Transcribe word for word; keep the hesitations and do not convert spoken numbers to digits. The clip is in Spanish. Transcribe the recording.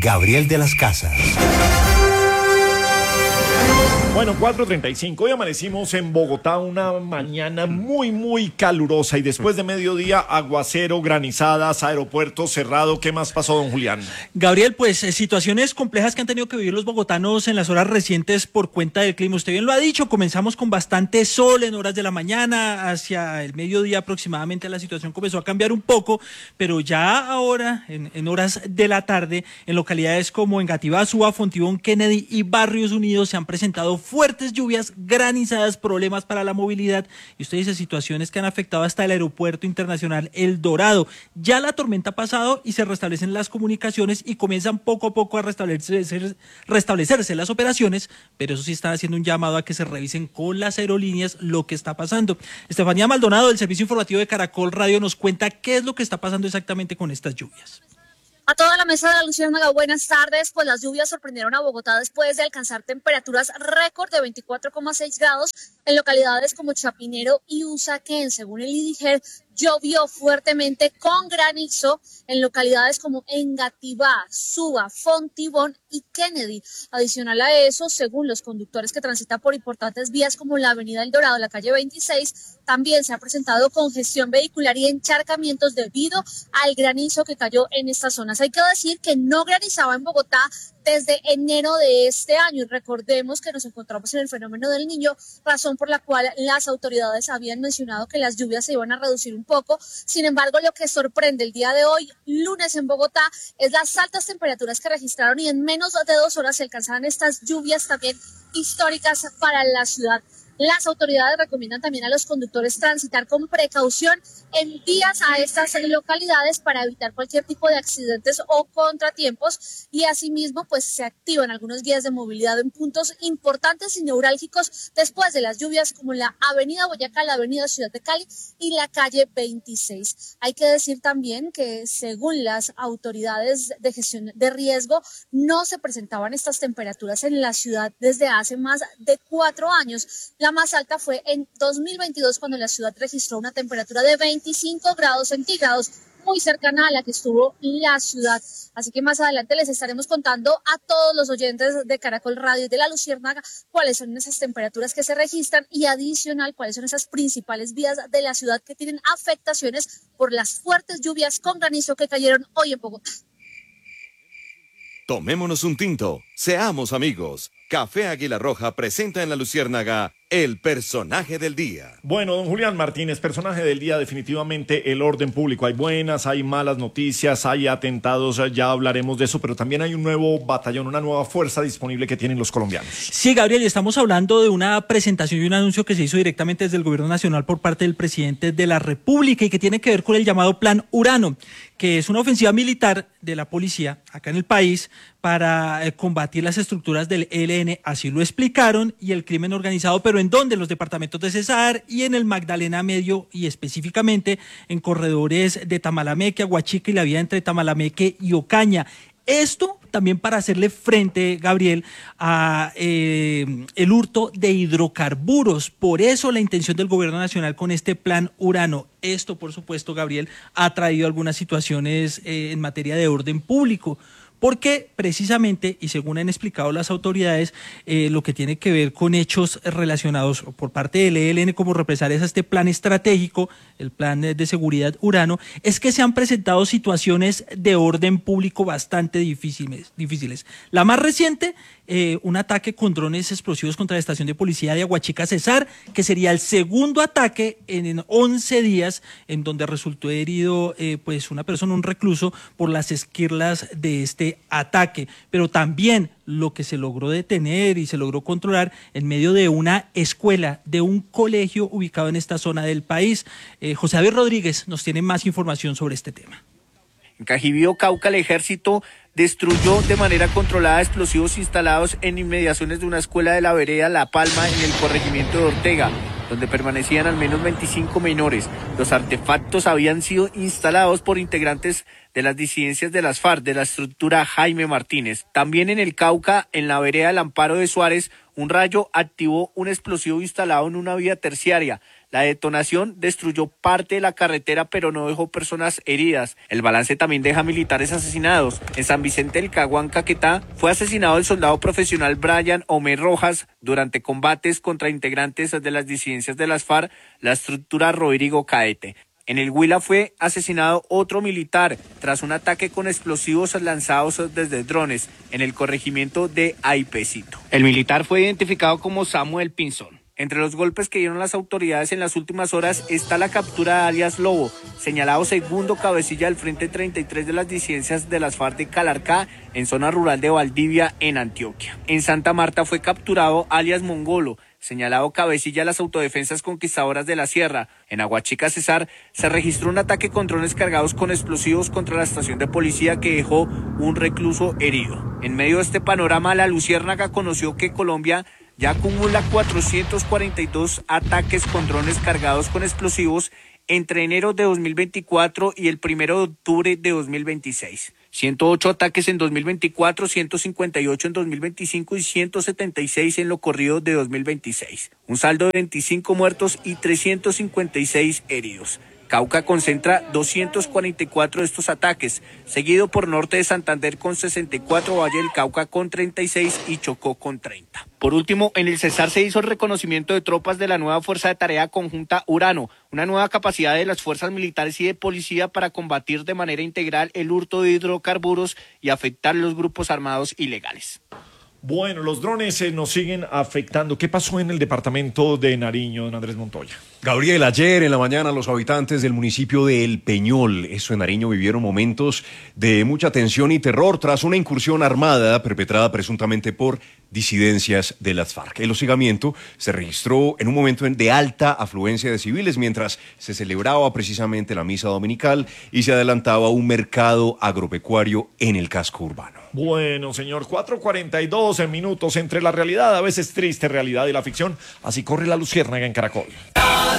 Gabriel de las Casas. Bueno, cuatro treinta y cinco, hoy amanecimos en Bogotá, una mañana muy, muy calurosa y después de mediodía, aguacero, granizadas, aeropuerto cerrado. ¿Qué más pasó, don Julián? Gabriel, pues eh, situaciones complejas que han tenido que vivir los bogotanos en las horas recientes por cuenta del clima. Usted bien lo ha dicho, comenzamos con bastante sol en horas de la mañana, hacia el mediodía aproximadamente la situación comenzó a cambiar un poco, pero ya ahora, en, en horas de la tarde, en localidades como Engativá, Suba, Fontibón, Kennedy y Barrios Unidos se han presentado fuertes lluvias, granizadas, problemas para la movilidad y usted dice situaciones que han afectado hasta el aeropuerto internacional El Dorado. Ya la tormenta ha pasado y se restablecen las comunicaciones y comienzan poco a poco a restablecerse, restablecerse las operaciones, pero eso sí están haciendo un llamado a que se revisen con las aerolíneas lo que está pasando. Estefanía Maldonado del Servicio Informativo de Caracol Radio nos cuenta qué es lo que está pasando exactamente con estas lluvias. A toda la mesa de la Luciérnaga, buenas tardes. Pues las lluvias sorprendieron a Bogotá después de alcanzar temperaturas récord de veinticuatro coma seis grados en localidades como Chapinero y Usaquén. Según el IDIGER, llovió fuertemente con granizo en localidades como Engativá, Suba, Fontibón y Kennedy. Adicional a eso, según los conductores que transitan por importantes vías como la avenida El Dorado, la calle veintiséis, también se ha presentado congestión vehicular y encharcamientos debido al granizo que cayó en estas zonas. Hay que decir que no granizaba en Bogotá desde enero de este año y recordemos que nos encontramos en el fenómeno del Niño, razón por la cual las autoridades habían mencionado que las lluvias se iban a reducir un poco. Sin embargo, lo que sorprende el día de hoy, lunes en Bogotá, es las altas temperaturas que registraron y en menos de dos horas se alcanzaron estas lluvias también históricas para la ciudad. Las autoridades recomiendan también a los conductores transitar con precaución en vías a estas localidades para evitar cualquier tipo de accidentes o contratiempos y asimismo pues se activan algunos guías de movilidad en puntos importantes y neurálgicos después de las lluvias como la avenida Boyacá, la avenida Ciudad de Cali y la calle veintiséis. Hay que decir también que según las autoridades de gestión de riesgo no se presentaban estas temperaturas en la ciudad desde hace más de cuatro años. La más alta fue en dos mil veintidós cuando la ciudad registró una temperatura de veinticinco grados centígrados, muy cercana a la que estuvo la ciudad. Así que más adelante les estaremos contando a todos los oyentes de Caracol Radio y de la Luciérnaga cuáles son esas temperaturas que se registran y adicional cuáles son esas principales vías de la ciudad que tienen afectaciones por las fuertes lluvias con granizo que cayeron hoy en Bogotá. Tomémonos un tinto, seamos amigos. Café Águila Roja presenta en la Luciérnaga el personaje del día. Bueno, don Julián Martínez, personaje del día, definitivamente el orden público. Hay buenas, hay malas noticias, hay atentados, ya hablaremos de eso, pero también hay un nuevo batallón, una nueva fuerza disponible que tienen los colombianos. Sí, Gabriel, estamos hablando de una presentación y un anuncio que se hizo directamente desde el Gobierno Nacional por parte del presidente de la República y que tiene que ver con el llamado Plan Urano, que es una ofensiva militar de la policía acá en el país para eh, combatir las estructuras del E L N, así lo explicaron, y el crimen organizado, pero ¿en dónde? En los departamentos de Cesar y en el Magdalena Medio y específicamente en corredores de Tamalameque, Aguachica y la vía entre Tamalameque y Ocaña. Esto también para hacerle frente, Gabriel, a eh, el hurto de hidrocarburos. Por eso la intención del Gobierno Nacional con este Plan Urano. Esto, por supuesto, Gabriel, ha traído algunas situaciones eh, en materia de orden público. Porque precisamente, y según han explicado las autoridades, eh, lo que tiene que ver con hechos relacionados por parte del E L N como represalias a este plan estratégico, el plan de seguridad Urano, es que se han presentado situaciones de orden público bastante difíciles. difíciles. La más reciente, eh, un ataque con drones explosivos contra la estación de policía de Aguachica Cesar, que sería el segundo ataque en once días, en donde resultó herido eh, pues una persona, un recluso, por las esquirlas de este ataque, pero también lo que se logró detener y se logró controlar en medio de una escuela, de un colegio ubicado en esta zona del país. Eh, José David Rodríguez nos tiene más información sobre este tema. En Cajibío, Cauca, el ejército destruyó de manera controlada explosivos instalados en inmediaciones de una escuela de la vereda La Palma en el corregimiento de Ortega, donde permanecían al menos veinticinco menores. Los artefactos habían sido instalados por integrantes de las disidencias de las FARC, de la estructura Jaime Martínez. También en el Cauca, en la vereda El Amparo de Suárez, un rayo activó un explosivo instalado en una vía terciaria. La detonación destruyó parte de la carretera, pero no dejó personas heridas. El balance también deja militares asesinados. En San Vicente del Caguán, Caquetá, fue asesinado el soldado profesional Brian Omer Rojas durante combates contra integrantes de las disidencias de las FARC, la estructura Rodrigo Caete. En el Huila fue asesinado otro militar tras un ataque con explosivos lanzados desde drones en el corregimiento de Aipecito. El militar fue identificado como Samuel Pinzón. Entre los golpes que dieron las autoridades en las últimas horas está la captura de alias Lobo, señalado segundo cabecilla del Frente treinta y tres de las disidencias de las FARC de Calarcá, en zona rural de Valdivia, en Antioquia. En Santa Marta fue capturado alias Mongolo, señalado cabecilla de las autodefensas conquistadoras de la Sierra. En Aguachica, Cesar, se registró un ataque con drones cargados con explosivos contra la estación de policía que dejó un recluso herido. En medio de este panorama, La Luciérnaga conoció que Colombia ya acumula cuatrocientos cuarenta y dos ataques con drones cargados con explosivos entre enero de dos mil veinticuatro y el primero de octubre de dos mil veintiséis. ciento ocho ataques en dos mil veinticuatro, ciento cincuenta y ocho en dos mil veinticinco y ciento setenta y seis en lo corrido de dos mil veintiséis. Un saldo de veinticinco muertos y trescientos cincuenta y seis heridos. Cauca concentra doscientos cuarenta y cuatro de estos ataques, seguido por Norte de Santander con sesenta y cuatro, Valle del Cauca con treinta y seis y Chocó con treinta. Por último, en el Cesar se hizo el reconocimiento de tropas de la nueva Fuerza de Tarea Conjunta Urano, una nueva capacidad de las fuerzas militares y de policía para combatir de manera integral el hurto de hidrocarburos y afectar los grupos armados ilegales. Bueno, los drones eh, nos siguen afectando. ¿Qué pasó en el departamento de Nariño, don Andrés Montoya? Gabriel, ayer en la mañana los habitantes del municipio de El Peñol, eso en Nariño, vivieron momentos de mucha tensión y terror tras una incursión armada perpetrada presuntamente por disidencias de las FARC. El hostigamiento se registró en un momento de alta afluencia de civiles mientras se celebraba precisamente la misa dominical y se adelantaba un mercado agropecuario en el casco urbano. Bueno, señor, cuatro cuarenta y dos minutos entre la realidad, a veces triste realidad y la ficción. Así corre la luciérnaga en Caracol.